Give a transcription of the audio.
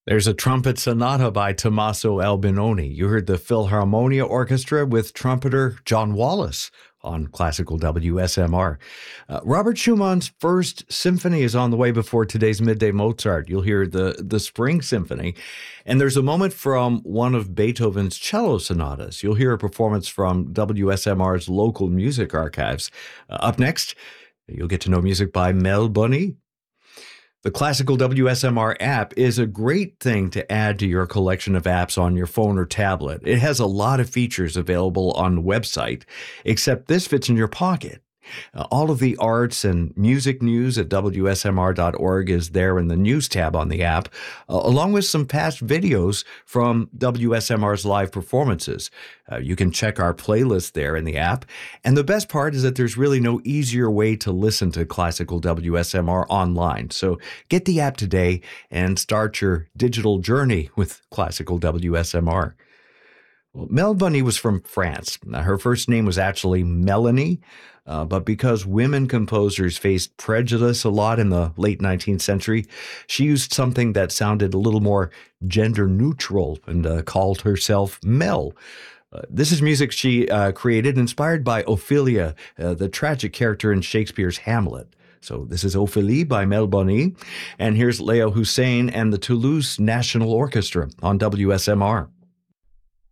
There's a trumpet sonata by Tommaso Albinoni. You heard the Philharmonia Orchestra with trumpeter John Wallace on classical WSMR. Robert Schumann's First Symphony is on the way before today's Midday Mozart. You'll hear the Spring Symphony. And there's a moment from one of Beethoven's cello sonatas. You'll hear a performance from WSMR's local music archives. Up next, you'll get to know music by Mel Bunny. The Classical WSMR app is a great thing to add to your collection of apps on your phone or tablet. It has a lot of features available on the website, except this fits in your pocket. All of the arts and music news at WSMR.org is there in the News tab on the app, along with some past videos from WSMR's live performances. You can check our playlist there in the app. And the best part is that there's really no easier way to listen to classical WSMR online. So get the app today and start your digital journey with classical WSMR. Well, Mel Bunny was from France. Her first name was actually Melanie, but because women composers faced prejudice a lot in the late 19th century, she used something that sounded a little more gender neutral and called herself Mel. This is music she created inspired by Ophelia, the tragic character in Shakespeare's Hamlet. So this is Ophélie by Mel Bunny, and here's Léa Hussein and the Toulouse National Orchestra on WSMR.